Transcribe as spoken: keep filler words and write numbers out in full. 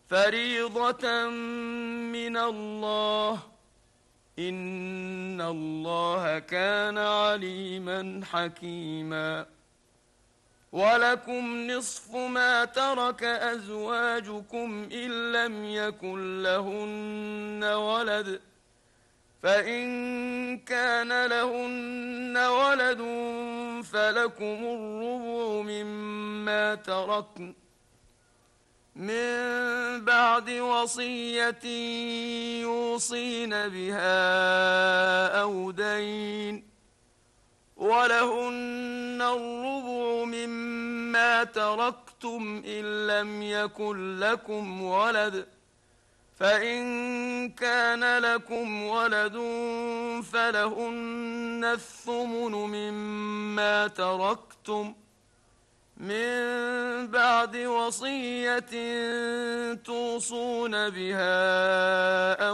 فريضة من الله، إن الله كان عليما حكيما. ولكم نصف ما ترك أزواجكم إن لم يكن لهن ولد، فإن كان لهن ولد فلكم الربع مما تركن من بعد وصية يوصين بها أو دين، ولهن الربع مما تركتم إن لم يكن لكم ولد، فإن كان لكم ولد فلهن الثمن مما تركتم من بعد وصية توصون بها